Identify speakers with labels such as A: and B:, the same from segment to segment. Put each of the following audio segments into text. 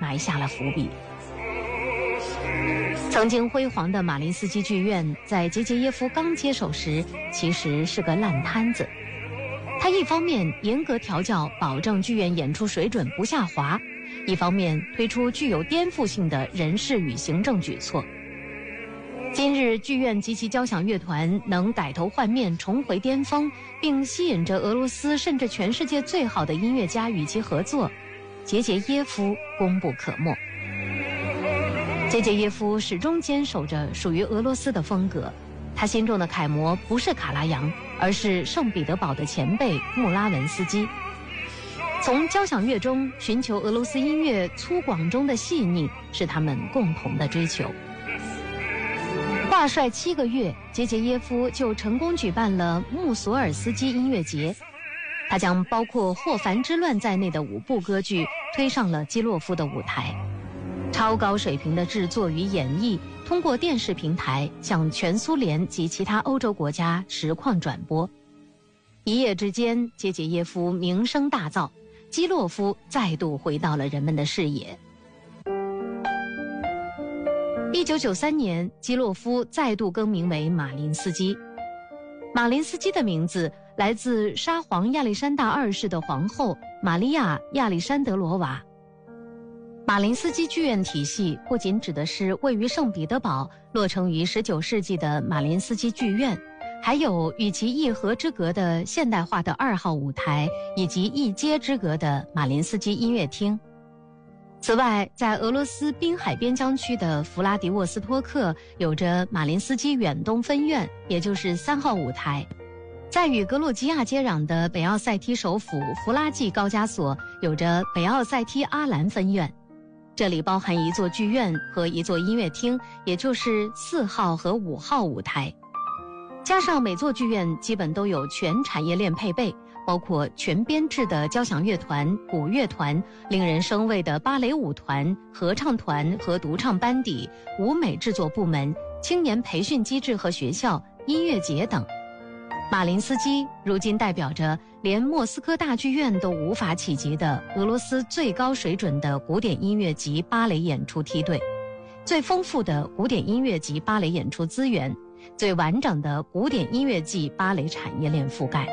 A: 埋下了伏笔。曾经辉煌的马林斯基剧院在杰杰耶夫刚接手时其实是个烂摊子。他一方面严格调教，保证剧院演出水准不下滑，一方面推出具有颠覆性的人事与行政举措。今日剧院及其交响乐团能改头换面，重回巅峰，并吸引着俄罗斯甚至全世界最好的音乐家与其合作，杰杰耶夫功不可没。杰杰耶夫始终坚守着属于俄罗斯的风格，他心中的楷模不是卡拉扬，而是圣彼得堡的前辈穆拉文斯基。从交响乐中寻求俄罗斯音乐粗犷中的细腻，是他们共同的追求。挂帅7个月，杰杰耶夫就成功举办了穆索尔斯基音乐节。他将包括《霍凡之乱》在内的5部歌剧推上了基洛夫的舞台。超高水平的制作与演绎，通过电视平台向全苏联及其他欧洲国家实况转播。一夜之间，杰杰耶夫名声大噪，基洛夫再度回到了人们的视野。1993年，基洛夫再度更名为马林斯基。马林斯基的名字来自沙皇亚历山大2世的皇后玛利亚·亚历山德罗娃。马林斯基剧院体系不仅指的是位于圣彼得堡、落成于19世纪的马林斯基剧院，还有与其一河之隔的现代化的2号舞台，以及一街之隔的马林斯基音乐厅。此外，在俄罗斯滨海边疆区的弗拉迪沃斯托克有着马林斯基远东分院，也就是3号舞台。在与格鲁吉亚接壤的北奥塞梯首府弗拉季高加索有着北奥塞梯阿兰分院，这里包含一座剧院和一座音乐厅，也就是4号和5号舞台。加上每座剧院基本都有全产业链配备，包括全编制的交响乐团、古乐团、令人生畏的芭蕾舞团、合唱团和独唱班底、舞美制作部门、青年培训机制和学校、音乐节等。马林斯基如今代表着连莫斯科大剧院都无法企及的俄罗斯最高水准的古典音乐及芭蕾演出梯队，最丰富的古典音乐及芭蕾演出资源，最完整的古典音乐及芭蕾产业链覆盖。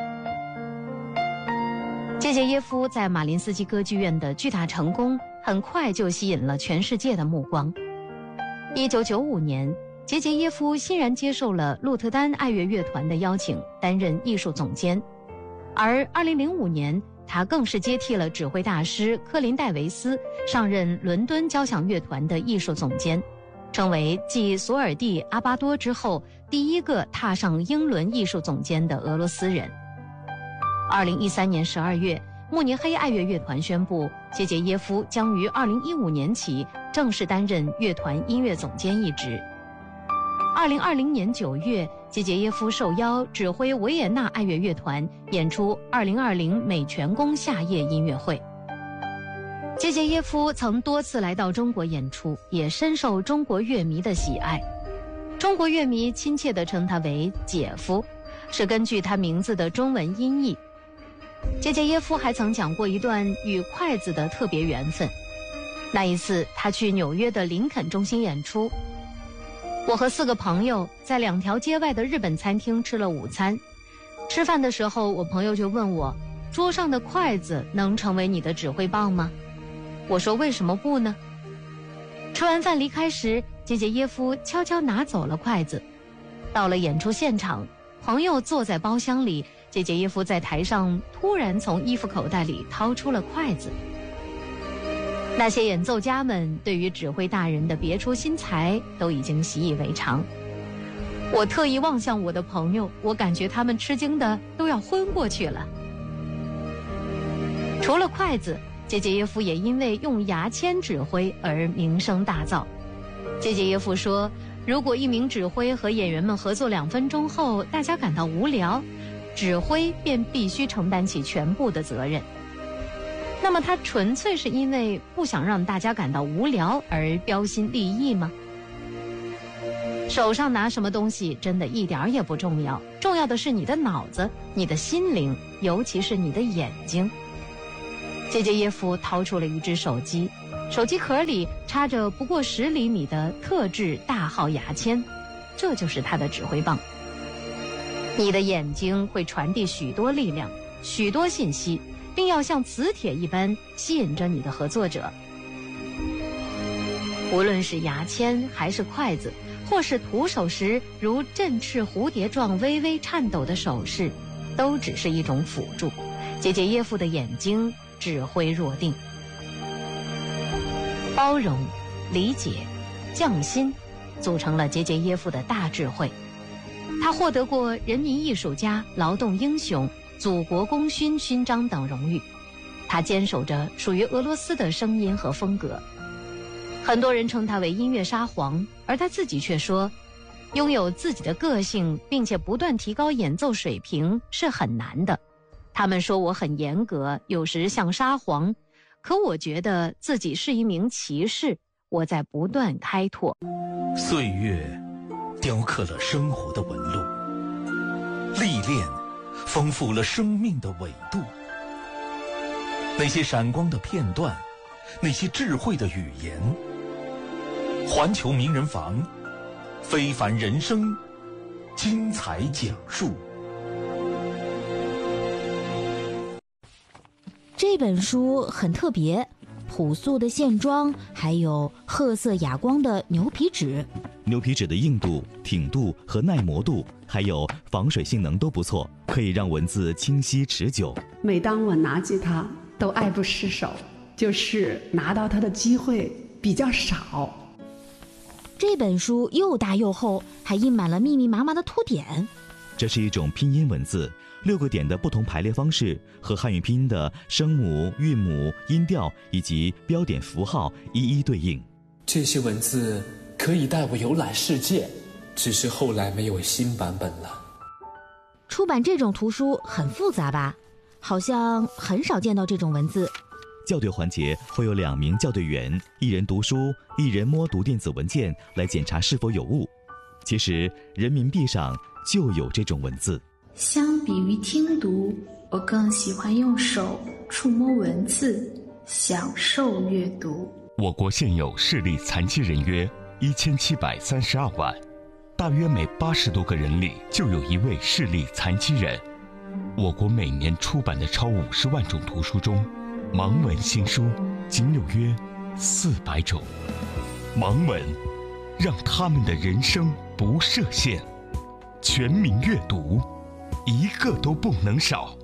A: 杰杰耶夫在马林斯基歌剧院的巨大成功，很快就吸引了全世界的目光。1995年，杰杰耶夫欣然接受了鹿特丹爱乐乐团的邀请，担任艺术总监。而2005年，他更是接替了指挥大师科林戴维斯，上任伦敦交响乐团的艺术总监，成为继索尔蒂·阿巴多之后第一个踏上英伦艺术总监的俄罗斯人。2013年12月，慕尼黑爱乐乐团宣布，杰杰耶夫将于2015年起正式担任乐团音乐总监一职。2020年9月，杰杰耶夫受邀指挥维也纳爱乐乐团演出2020美全宫夏夜音乐会。杰杰耶夫曾多次来到中国演出，也深受中国乐迷的喜爱。中国乐迷亲切地称他为姐夫，是根据他名字的中文音译。杰杰耶夫还曾讲过一段与筷子的特别缘分。那一次，他去纽约的林肯中心演出，我和4个朋友在2条街外的日本餐厅吃了午餐。吃饭的时候，我朋友就问我，桌上的筷子能成为你的指挥棒吗？我说为什么不呢？吃完饭离开时，杰杰耶夫悄悄拿走了筷子。到了演出现场，朋友坐在包厢里，杰杰耶夫在台上突然从衣服口袋里掏出了筷子。那些演奏家们对于指挥大人的别出心裁都已经习以为常。我特意望向我的朋友，我感觉他们吃惊的都要昏过去了。除了筷子，杰杰耶夫也因为用牙签指挥而名声大噪。杰杰耶夫说，如果一名指挥和演员们合作2分钟后，大家感到无聊，指挥便必须承担起全部的责任。那么他纯粹是因为不想让大家感到无聊而标新立异吗？手上拿什么东西真的一点也不重要，重要的是你的脑子、你的心灵，尤其是你的眼睛。杰杰耶夫掏出了一只手机， 手机壳里插着不过10厘米的特制大号牙签，这就是他的指挥棒。你的眼睛会传递许多力量、许多信息，并要像磁铁一般吸引着你的合作者。无论是牙签还是筷子，或是徒手时如振翅蝴蝶状微微颤抖的手势，都只是一种辅助。杰杰耶夫的眼睛指挥若定。包容、理解、匠心组成了杰杰耶夫的大智慧。他获得过人民艺术家、劳动英雄、祖国功勋勋章等荣誉。他坚守着属于俄罗斯的声音和风格。很多人称他为音乐沙皇，而他自己却说，拥有自己的个性并且不断提高演奏水平是很难的。他们说我很严格，有时像沙皇，可我觉得自己是一名骑士，我在不断开拓。
B: 岁月雕刻了生活的纹路，历练丰富了生命的纬度。那些闪光的片段，那些智慧的语言，环球名人房，非凡人生，精彩讲述。
C: 这本书很特别，朴素的线装，还有褐色哑光的牛皮纸。
D: 牛皮纸的硬度、挺度和耐磨度，还有防水性能都不错，可以让文字清晰持久。
E: 每当我拿起它，都爱不释手，就是拿到它的机会比较少。
C: 这本书又大又厚，还印满了密密麻麻的凸点。
D: 这是一种拼音文字，6个点的不同排列方式和汉语拼音的声母、韵母、音调以及标点符号一一对应。
F: 这些文字可以带我游览世界，只是后来没有新版本了。
C: 出版这种图书很复杂吧？好像很少见到这种文字。
D: 校对环节会有2名校对员，一人读书，一人摸读电子文件来检查是否有误。其实人民币上就有这种文字。
G: 相比于听读，我更喜欢用手触摸文字，享受阅读。
H: 我国现有视力残疾人约1732万，大约每80多个人里就有一位视力残疾人。我国每年出版的超50万种图书中，盲文新书仅有约400种。盲文让他们的人生不设限，全民阅读，一个都不能少。